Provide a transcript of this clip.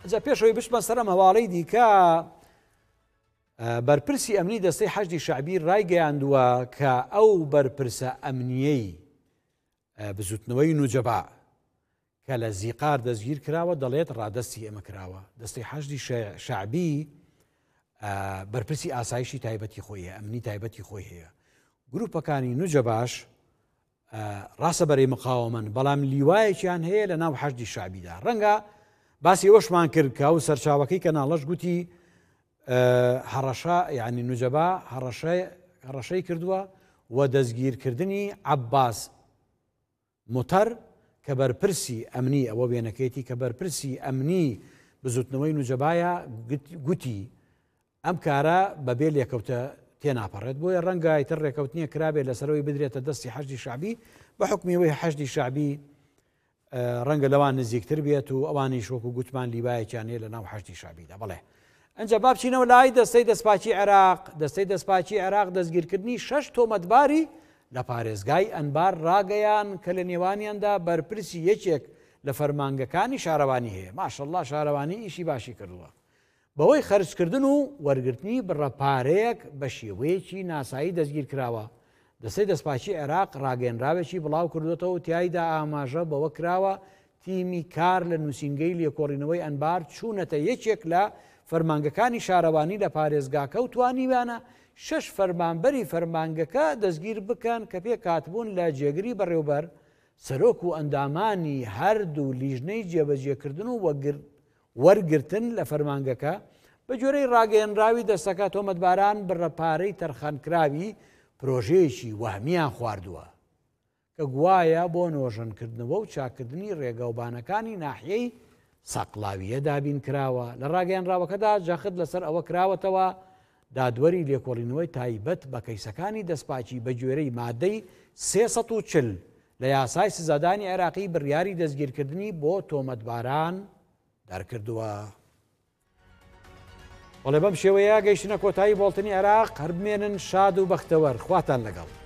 جا پێشەوەی بچمە سەرم هەواڵەی دیکە بەرپرسی ئەمنی دەستەی حەشدی شەعبی ڕایگەیاندووە کە ئەو بەرپرسە ئەمنیەی بزوتنەوەی نوجەبا کە لە زیقار دەستگیر کراوە دەڵێت ڕادەستی ئێمە کراوە. دەستەی حەشدی شەعبی بەرپرسی ئاسایشی تایبەتی خۆیە، ئەمنی تایبەتی خۆی هەیە. گروپەکانی نوجەباش ڕاستە بەرەی مقاومەن، بەڵام لیوایەکیان هەیە لە ناو حەشدی شەعبیدا. ڕەنگە باسی ئەوەشمان کرد کە ئەو سەرچاوەکەی کە ناڵەش گوتی هەڕەشە یعنی نوجەبا هەڕەشەی کردووە و دەستگیرکردنی عەباس موتەر کە بەرپرسی ئەمنی ئەوە وێنەکەیەتی کە بەرپرسی ئەمنی بزوتنەوەی نوجەبایە گوتی ئەم کارە بەبێ لێکەوتە تێناپەڕێت، بۆیە ڕەنگە ئیتر ڕێکەوتنیە کرابێت لەسەرەوەی بدرێتە دەستی حەشدی شەعبی بە حکمیەوەی حەشدی شەعبی ڕەنگە لەوان نزیکتر بێت و ئەوانی شۆک و گوتمان لیوایەکیان هەیە لە ناو حەشدی شەعبیدا. بڵێ ئەنجا با بچینەوە لای دەستەی دەستپاچی عێراق. دەستەی دەستپاچی عێراق دەستگیرکردنی 6 تۆمەتباری لە پارێزگای ئەنبار ڕاگەیان کە لە نێوانیاندا بەرپرسی یەکێک لە فەرمانگەکانی شارەوانی هەیە. ماشەڵڵا شارەوانی ئیشی باشی کردووە. بەوەی خەرجکردن و وەرگرتنی بڕەپارەیەک بە شێوەیەکی ناسایی دەستگیر کراوە. دەستەی دەستپاچی عێراق ڕاگەیەنراوێکی بڵاو کردوێتەوە و تیایدا ئاماژە بەوە کراوە تیمی کار لە نووسینگەی لێکۆڕینەوەی ئەنبار چوونەتە یەکێک لە فەرمانگەکانی شارەوانی لە پارێزگاکە و توانیویانە 6 فەرمانبەری فەرمانگەکە دەستگیر بکەن کە پێ کاتبوون لە جێگری بەڕێوبەر سەرۆک و ئەندامانی هەردوو لیژنەی جێبەجێکردن و وەرگرتن لە فەرمانگەکە بە جۆرەی ڕاگەیەنراوی دەستەکە تۆمەتباران بڕەپارەی تەرخانکراوی پرۆژەیەکی وەهمیان خواردووە کە گوایە بۆ نۆژەنکردنەوە و چاکردنی ڕێگەوبانەکانی ناحیەی ساقلاویە دابین کراوە. لە ڕاگەیەنراوەکەدا جاخت لەسەر ئەوە کراوەتەوە دادوەری لێکۆڵینەوەی تایبەت بە کەیسەکانی دەستپاچی بە گوێرەی مادەی 340 لە یاسای سزادانی عێراقی بڕیاری دەستگیرکردنی بۆ تۆمەتباران دەرکردووە. بەڵێ بەم شێوەیە گەیشتنە کۆتایی بۆڵتنی عێراق هەر بمێنن شاد و بەختەوەر. خواتان لەگەڵ.